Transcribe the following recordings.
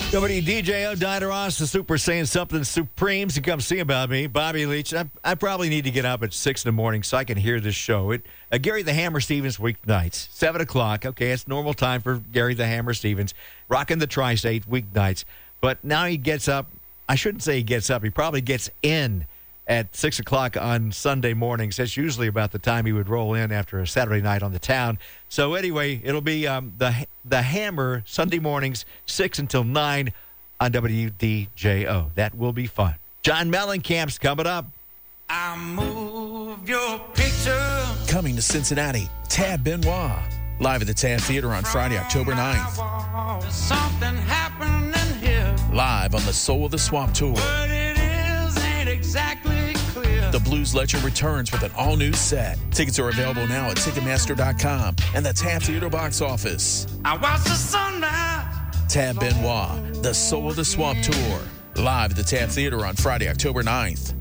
WDJO, Diana Ross, the Super Saiyan Something Supremes, to come see about me. Bobby Leach. I probably need to get up at 6 in the morning so I can hear this show. Gary the Hammer Stevens weeknights, 7 o'clock. Okay, it's normal time for Gary the Hammer Stevens, rocking the Tri-State weeknights. But now he gets up. I shouldn't say he gets up. He probably gets in at 6 o'clock on Sunday mornings. That's usually about the time he would roll in after a Saturday night on the town. So anyway, it'll be the Hammer Sunday mornings, 6 until 9 on WDJO. That will be fun. John Mellencamp's coming up. I move your picture. Coming to Cincinnati, Tab Benoit. Live at the Tab Theater on Friday, October 9th. Something happening here. Live on the Soul of the Swamp Tour. What it is ain't exactly clear. The Blues Legend returns with an all-new set. Tickets are available now at Ticketmaster.com and the Tab Theater box office. I watch the sunrise. Tab Benoit, the Soul of the Swamp Tour. Live at the Tab Theater on Friday, October 9th.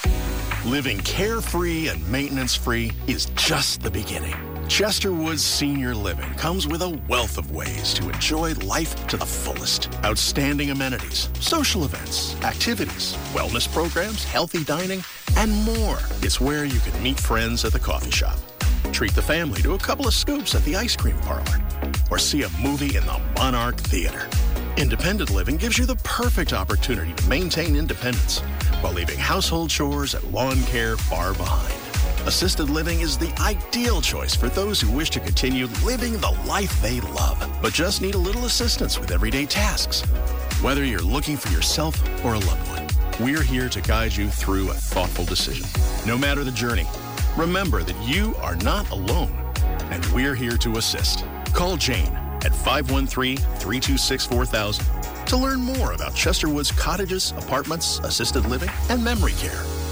Living carefree and maintenance-free is just the beginning. Chesterwood's Senior Living comes with a wealth of ways to enjoy life to the fullest. Outstanding amenities, social events, activities, wellness programs, healthy dining, and more. It's where you can meet friends at the coffee shop, treat the family to a couple of scoops at the ice cream parlor, or see a movie in the Monarch Theater. Independent living gives you the perfect opportunity to maintain independence while leaving household chores and lawn care far behind. Assisted living is the ideal choice for those who wish to continue living the life they love, but just need a little assistance with everyday tasks. Whether you're looking for yourself or a loved one, we're here to guide you through a thoughtful decision. No matter the journey, remember that you are not alone, and we're here to assist. Call Jane at 513-326-4000 to learn more about Chesterwood's cottages, apartments, assisted living, and memory care.